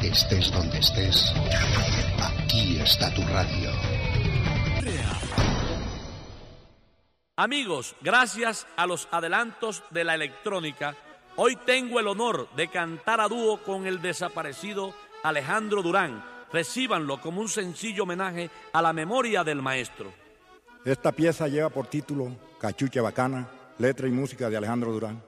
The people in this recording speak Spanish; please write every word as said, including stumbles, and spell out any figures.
Estés donde estés, aquí está tu radio. Amigos, gracias a los adelantos de la electrónica, hoy tengo el honor de cantar a dúo con el desaparecido Alejandro Durán. Recíbanlo como un sencillo homenaje a la memoria del maestro. Esta pieza lleva por título Cachucha Bacana, letra y música de Alejandro Durán.